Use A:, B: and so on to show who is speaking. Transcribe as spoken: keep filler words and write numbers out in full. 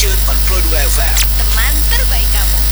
A: Featured on Pro dua F M.
B: Teman terbaik kamu.